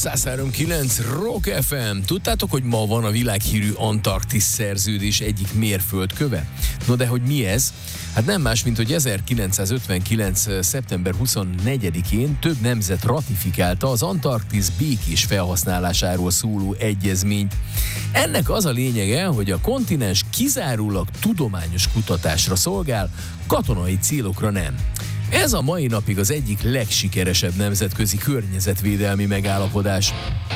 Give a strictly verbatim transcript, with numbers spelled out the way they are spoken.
száz három kilenc Rock ef em. Tudtátok, hogy ma van a világhírű Antarktisz szerződés egyik mérföldköve? No de hogy mi ez? Hát nem más, mint hogy ezerkilencszázötvenkilenc. szeptember huszonnegyedikén több nemzet ratifikálta az Antarktisz békés felhasználásáról szóló egyezményt. Ennek az a lényege, hogy a kontinens kizárólag tudományos kutatásra szolgál, katonai célokra nem. Ez a mai napig az egyik legsikeresebb nemzetközi környezetvédelmi megállapodás.